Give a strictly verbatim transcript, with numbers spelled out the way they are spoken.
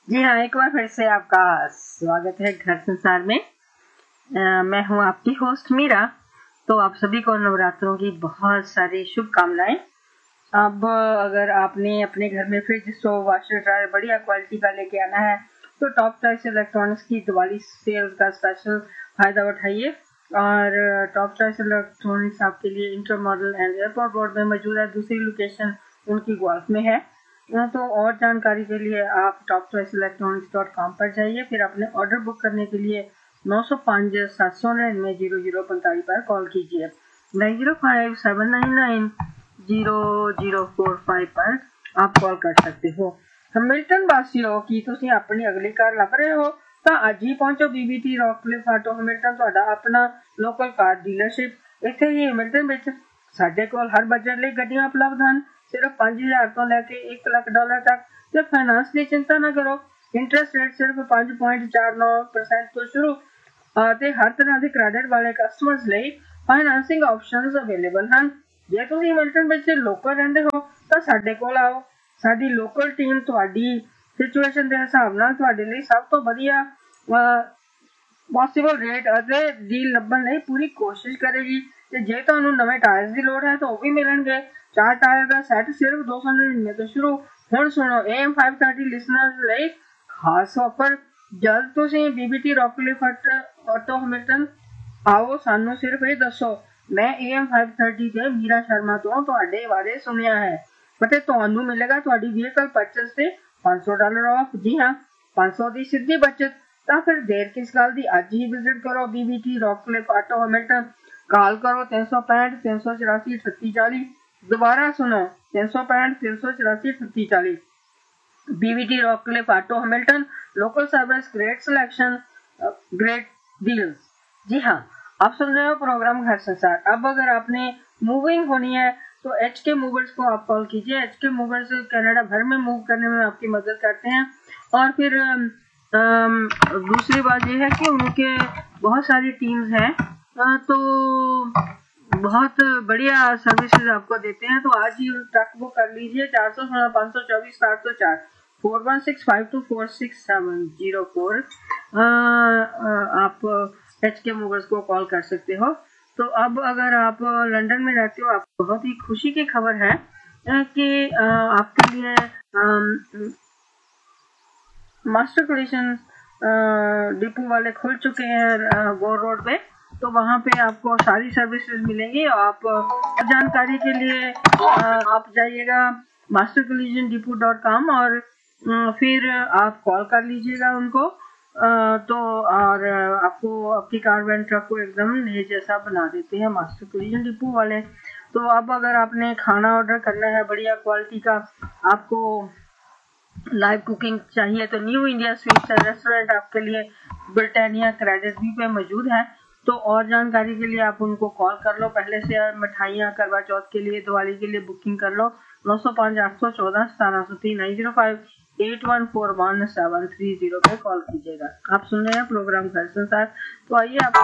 जी हाँ, एक बार फिर से आपका स्वागत है घर संसार में। आ, मैं हूँ आपकी होस्ट मीरा। तो आप सभी को नवरात्रों की बहुत सारी शुभकामनाएं। अब अगर आपने अपने घर में फ्रिज, स्टोव, वाशर, ड्रायर बढ़िया क्वालिटी का लेके आना है तो टॉप चॉइस इलेक्ट्रॉनिक्स की दिवाली सेल का स्पेशल फायदा उठाइए। और टॉप चॉइस इलेक्ट्रॉनिक्स आपके लिए inter model and airport road में मौजूद है। दूसरी लोकेशन उनकी गोल्फ में है। तो और जानकारी के लिए आप top choice electronics dot com पर जाइए। फिर अपने ऑर्डर बुक करने के लिए नौ सौ पाँच सात सौ नड़िनवे जीरो जीरो पैंतालीस पर कॉल कीजिए। Nine zero five seven nine nine zero zero four five पर आप कॉल कर सकते हो। हैमिल्टन वासियों की ਤੁਸੀਂ ਆਪਣੀ ਅਗਲੀ ਕਾਰ ਲੱਭ ਰਹੇ ਹੋ ਤਾਂ ਅੱਜ ਹੀ ਪਹੁੰਚੋ ਬੀਬੀਟੀ ਰੌਕਕਲਿਫ ਆਟੋ ਹੈਮਿਲਟਨ, ਤੁਹਾਡਾ ਆਪਣਾ ਲੋਕਲ ਕਾਰ ਡੀਲਰਸ਼ਿਪ। ਇੱਥੇ ਹੀ ਹੈਮਿਲਟਨ ਵਿੱਚ ਸਾਡੇ ਕੋਲ ਹਰ ਬਜਟ ਲਈ ਗੱਡੀਆਂ ਉਪਲਬਧ ਹਨ। सिर्फ पांच हजार तो लैके एक लाख डॉलर तक। ते फाइनेंस की चिंता ना करो, इंटरेस्ट रेट सिर्फ पांच पॉइंट चार नौ परसेंट तो शुरू ते हर तरह के क्रेडिट वाले कस्टमर्स ਲਈ फाइनेंसिंग ऑप्शंस अवेलेबल ਹਨ। ਜੇ ਤੁਸੀਂ ਮਿਲਟਨ ਵਿੱਚ ਲੋਕਲ ਰਹਿੰਦੇ ਹੋ ਤਾਂ ਸਾਡੇ ਕੋਲ ਆਓ। ਸਾਡੀ ਲੋਕਲ ਟੀਮ ਤੁਹਾਡੀ ਸਿਚੁਏਸ਼ਨ ਦੇ ਹਿਸਾਬ ਨਾਲ ਤੁਹਾਡੇ ਲਈ ਸਭ ਤੋਂ ਵਧੀਆ ਪੋਸੀਬਲ ਰੇਟ ਅਤੇ ਡੀਲ ਲੱਭਣ ਲਈ ਪੂਰੀ ਕੋਸ਼ਿਸ਼ ਕਰੇਗੀ। ਤੇ ਜੇ ਤੁਹਾਨੂੰ ਨਵੇਂ ਟਾਇਰਸ ਦੀ ਲੋੜ ਹੈ ਤਾਂ ਉਹ ਵੀ ਮਿਲਣਗੇ। चार टायर का सेट सिर्फ दो सौ नड़िनवे तो शुरू। हुण सुनो A M five thirty listeners ਲਈ ਖਾਸ ਆਫਰ। ਜਦ ਤੁਸੀਂ ਬੀਬੀਟੀ ਰੌਕਕਲਿਫ ਆਟੋ ਹੈਮਿਲਟਨ ਆਓ, ਸਾਨੂੰ ਸਿਰਫ ਇਹ ਦੱਸੋ ਮੈਂ ਏ ਐਮ फाइव थर्टी ਤੇ ਮੀਰਾ ਸ਼ਰਮਾ ਤੋਂ ਤੁਹਾਡੇ ਬਾਰੇ ਸੁਣਿਆ ਹੈ ਅਤੇ ਤੁਹਾਨੂੰ ਮਿਲੇਗਾ ਤੁਹਾਡੀ ਵਹੀਕਲ ਪਰਚੇਸ ਤੇ ਪੰਜ ਸੌ ਡਾਲਰ ਆਫ। ਜੀ ਹਾਂ, ਪੰਜ ਸੌ ਦੀ ਸਿੱਧੀ ਬਚਤ। ਤਾਂ ਫਿਰ ਦੇਰ ਕਿਸ ਗੱਲ ਦੀ, ਅੱਜ ਹੀ ਵਿਜ਼ਿਟ ਕਰੋ ਬੀਬੀਟੀ ਰੌਕਕਲਿਫ ਆਟੋ ਹੈਮਿਲਟਨ। ਕਾਲ ਕਰੋ तीन सौ पैंठ तीन सौ चौरासी अठत्ती चालीस। दोबारा सुनो तीन सौ पैंठ तीन सौ चौरासी अठत्ती चालीस। BVT रॉकक्लिफ auto Hamilton, local service, great selection, great deals. जी हाँ, आप सुन रहे हो प्रोग्राम घर संसार। अब अगर आपने मूविंग होनी है तो एच के मूवर्स को आप कॉल कीजिए। एच के मूवर्स कनाडा भर में मूव करने में आपकी मदद करते हैं। और फिर आम, दूसरी बात यह है कि उनके बहुत सारी टीम्स हैं, तो बहुत बढ़िया सर्विसेज आपको देते हैं। तो आज ही ट्रक बुक कर लीजिए। चार सौ सोलह पाँच सौ चौबीस सात सौ चार four one six five to four six seven zero four आप एच के मूवर्स को कॉल कर सकते हो। तो अब अगर आप लंदन में रहते हो, आपको बहुत ही खुशी की खबर है कि आपके लिए मास्टर कलेक्शन डिपो वाले खुल चुके हैं गोर रोड पे। तो वहाँ पे आपको सारी सर्विसेज मिलेंगी। आप जानकारी के लिए आप जाइएगा मास्टर कलीजन डिपो डॉट कॉम और फिर आप कॉल कर लीजिएगा उनको। तो और आपको आपकी कार वैन ट्रक को एकदम नए जैसा बना देते हैं मास्टर कलीजन डिपो वाले। तो अब अगर आपने खाना ऑर्डर करना है बढ़िया क्वालिटी का, आपको लाइव कुकिंग चाहिए, तो न्यू इंडिया स्वीट्स रेस्टोरेंट आपके लिए ब्रिटानिया क्रेडिट भी पे मौजूद है। तो और जानकारी के लिए आप उनको कॉल कर लो। पहले से मिठाइयाँ करवा चौथ के लिए, दिवाली के लिए बुकिंग कर लो। नौ सौ पाँच आठ सौ चौदह सतारह सौ तीन nine zero five eight one four one seven three zero पे कॉल कीजिएगा। आप सुन रहे हैं प्रोग्राम घर संसार। तो आइए आपको